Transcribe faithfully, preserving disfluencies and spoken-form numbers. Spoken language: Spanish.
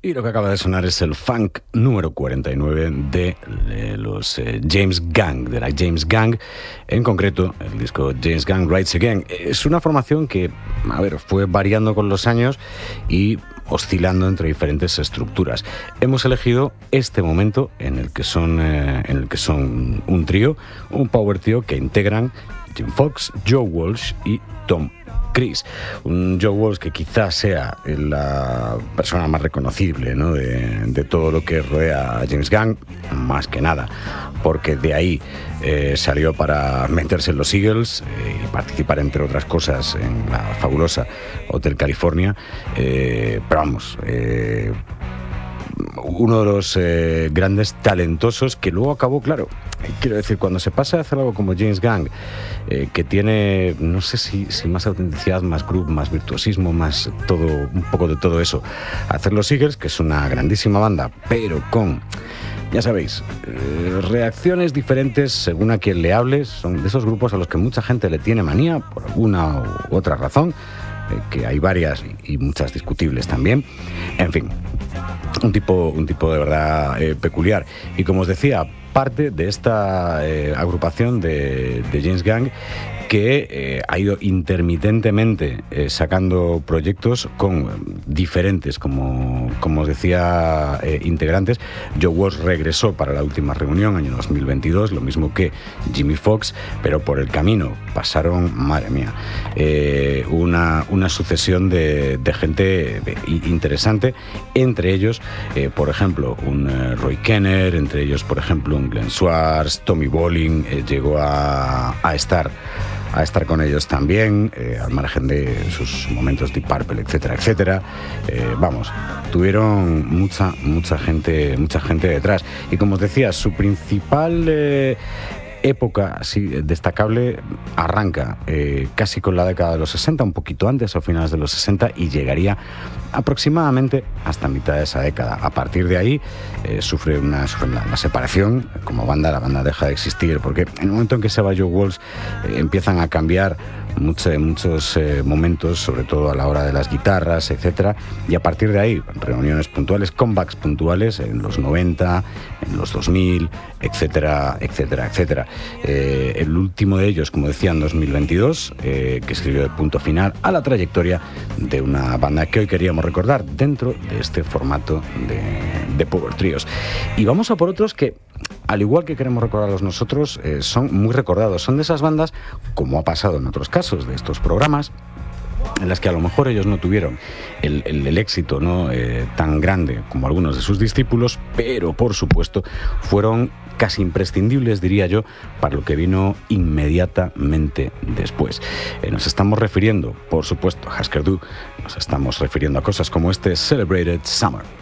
Y lo que acaba de sonar es el funk número cuarenta y nueve de, de los eh, James Gang, de la James Gang, en concreto el disco James Gang Rides Again. Es una formación que, a ver, fue variando con los años y oscilando entre diferentes estructuras. Hemos elegido este momento en el que son, eh, en el que son un trío, un power trio que integran Jim Fox, Joe Walsh y Tom Chris. Un Joe Walsh que quizás sea la persona más reconocible, ¿no?, de, de todo lo que rodea a James Gang, más que nada, porque de ahí eh, salió para meterse en los Eagles eh, y participar, entre otras cosas, en la fabulosa Hotel California. Eh, pero vamos, eh, uno de los eh, grandes talentosos que luego acabó, claro, quiero decir, cuando se pasa a hacer algo como James Gang, eh, que tiene, no sé si, si más autenticidad, más groove, más virtuosismo, más todo, un poco de todo eso, hacer los Eagles, que es una grandísima banda, pero con, ya sabéis, eh, reacciones diferentes según a quien le hables. Son de esos grupos a los que mucha gente le tiene manía por alguna u otra razón, eh, que hay varias y, y muchas discutibles también. En fin, un tipo, un tipo de verdad eh, peculiar. Y como os decía, parte de esta eh, agrupación de, de James Gang, que eh, ha ido intermitentemente eh, sacando proyectos con diferentes, como, como os decía, eh, integrantes. Joe Walsh regresó para la última reunión, año dos mil veintidós, lo mismo que Jimmy Fox, pero por el camino pasaron, madre mía, eh, una, una sucesión de, de gente interesante, entre ellos, eh, por ejemplo, un eh, Roy Kenner, entre ellos, por ejemplo, un Glenn Schwartz, Tommy Bolin, eh, llegó a, a estar a estar con ellos también, eh, al margen de sus momentos Deep Purple, etcétera, etcétera. Eh, vamos, tuvieron mucha, mucha gente, mucha gente detrás. Y como os decía, su principal eh, época así destacable arranca eh, casi con la década de los sesenta, un poquito antes, a finales de los sesenta, y llegaría aproximadamente hasta mitad de esa década. A partir de ahí eh, sufre una, sufre una, una separación como banda. La banda deja de existir porque en el momento en que se va Joe Walsh eh, empiezan a cambiar mucho, muchos eh, momentos, sobre todo a la hora de las guitarras, etcétera, y a partir de ahí reuniones puntuales, comebacks puntuales en los noventa, en los dos mil, etcétera, etcétera, etcétera. Eh, el último de ellos, como decía, en dos mil veintidós, eh, que escribió el punto final a la trayectoria de una banda que hoy queríamos recordar dentro de este formato de, de Power Trios. Y vamos a por otros que, al igual que queremos recordarlos nosotros, eh, son muy recordados. Son de esas bandas, como ha pasado en otros casos de estos programas, en las que a lo mejor ellos no tuvieron el, el, el éxito, ¿no?, eh, tan grande como algunos de sus discípulos, pero por supuesto fueron casi imprescindibles, diría yo, para lo que vino inmediatamente después. Eh, nos estamos refiriendo, por supuesto, a Husker Du, nos estamos refiriendo a cosas como este Celebrated Summer.